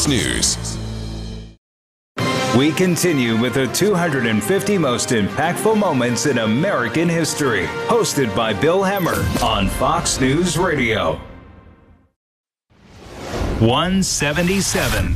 Fox News. We continue with the 250 most impactful moments in American history, hosted by Bill Hemmer on Fox News Radio. 177.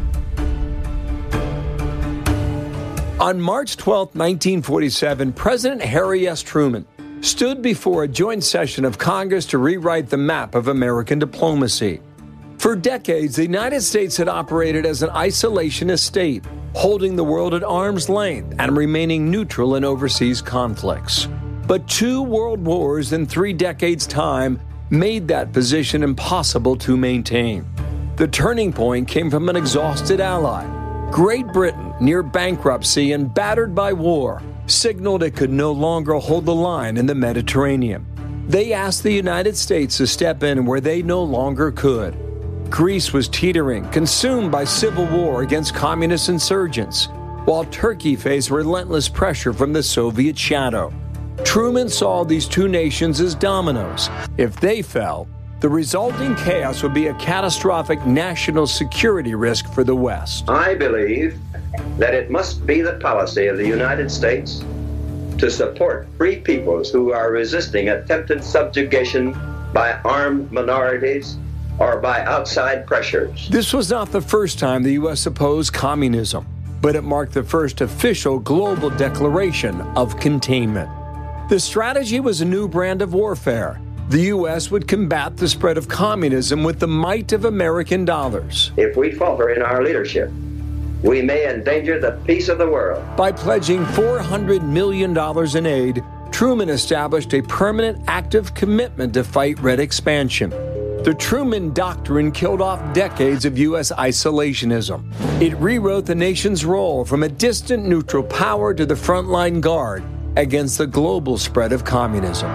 On March 12, 1947, President Harry S. Truman stood before a joint session of Congress to rewrite the map of American diplomacy. For decades, the United States had operated as an isolationist state, holding the world at arm's length and remaining neutral in overseas conflicts. But 2 world wars in 3 decades' time made that position impossible to maintain. The turning point came from an exhausted ally. Great Britain, near bankruptcy and battered by war, signaled it could no longer hold the line in the Mediterranean. They asked the United States to step in where they no longer could. Greece was teetering, consumed by civil war against communist insurgents, while Turkey faced relentless pressure from the Soviet shadow. Truman saw these 2 nations as dominoes. If they fell, the resulting chaos would be a catastrophic national security risk for the West. I believe that it must be the policy of the United States to support free peoples who are resisting attempted subjugation by armed minorities or by outside pressures. This was not the first time the U.S. opposed communism, but it marked the first official global declaration of containment. The strategy was a new brand of warfare. The U.S. would combat the spread of communism with the might of American dollars. If we falter in our leadership, we may endanger the peace of the world. By pledging $400 million in aid, Truman established a permanent active commitment to fight red expansion. The Truman Doctrine killed off decades of U.S. isolationism. It rewrote the nation's role from a distant neutral power to the frontline guard against the global spread of communism.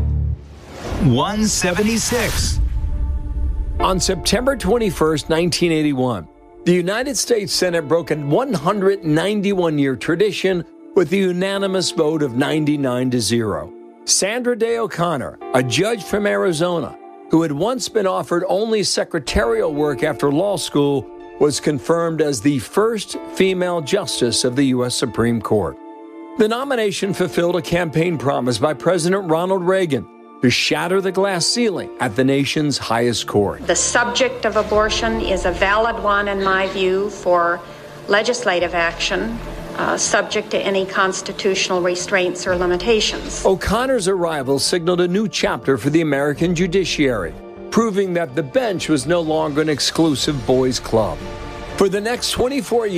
176. On September 21st, 1981, the United States Senate broke a 191-year tradition with a unanimous vote of 99-0. Sandra Day O'Connor, a judge from Arizona, who had once been offered only secretarial work after law school, was confirmed as the first female justice of the U.S. Supreme Court. The nomination fulfilled a campaign promise by President Ronald Reagan to shatter the glass ceiling at the nation's highest court. The subject of abortion is a valid one, in my view, for legislative action, subject to any constitutional restraints or limitations. O'Connor's arrival signaled a new chapter for the American judiciary, proving that the bench was no longer an exclusive boys' club. For the next 24 years,